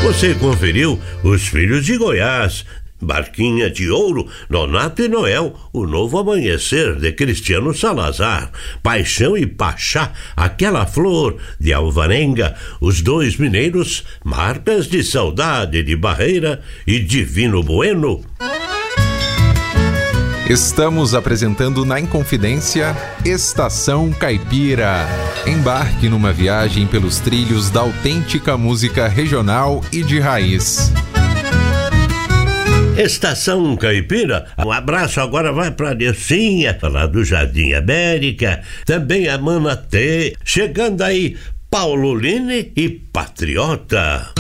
Você conferiu Os Filhos de Goiás, Barquinha de Ouro, Nonato e Noel, O Novo Amanhecer, de Cristiano Salazar, Paixão e Pachá, Aquela Flor, de Alvarenga, Os Dois Mineiros, Marcas de Saudade, de Barreira e Divino Bueno. Estamos apresentando na Inconfidência Estação Caipira. Embarque numa viagem pelos trilhos da autêntica música regional e de raiz. Estação Caipira, um abraço agora vai pra Necinha, lá do Jardim América, também a Mana T, chegando aí Paulo Line e Patriota.